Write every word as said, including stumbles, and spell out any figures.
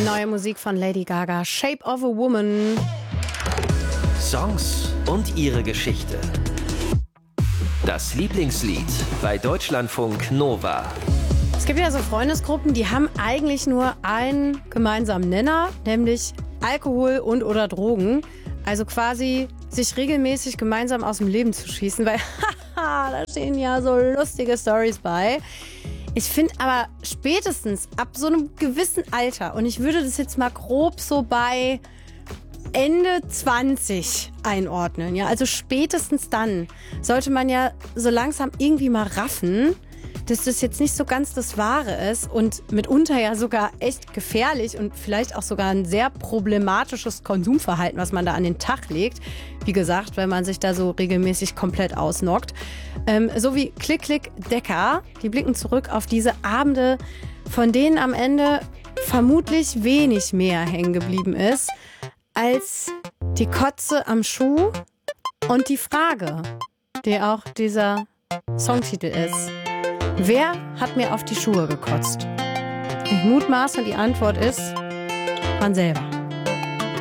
Neue Musik von Lady Gaga, Shape of a Woman. Songs und ihre Geschichte. Das Lieblingslied bei Deutschlandfunk Nova. Es gibt ja so Freundesgruppen, die haben eigentlich nur einen gemeinsamen Nenner, nämlich Alkohol und oder Drogen. Also quasi sich regelmäßig gemeinsam aus dem Leben zu schießen, weil haha, da stehen ja so lustige Storys bei. Ich finde aber spätestens ab so einem gewissen Alter, und ich würde das jetzt mal grob so bei Ende zwanzig einordnen, ja, also spätestens dann sollte man ja so langsam irgendwie mal raffen, dass das jetzt nicht so ganz das Wahre ist und mitunter ja sogar echt gefährlich und vielleicht auch sogar ein sehr problematisches Konsumverhalten, was man da an den Tag legt. Wie gesagt, wenn man sich da so regelmäßig komplett ausnockt. Ähm, so wie Klick, Klick, Decker, die blicken zurück auf diese Abende, von denen am Ende vermutlich wenig mehr hängen geblieben ist, als die Kotze am Schuh und die Frage, die auch dieser Songtitel ist. Wer hat mir auf die Schuhe gekotzt? Ich mutmaße, die Antwort ist man selber.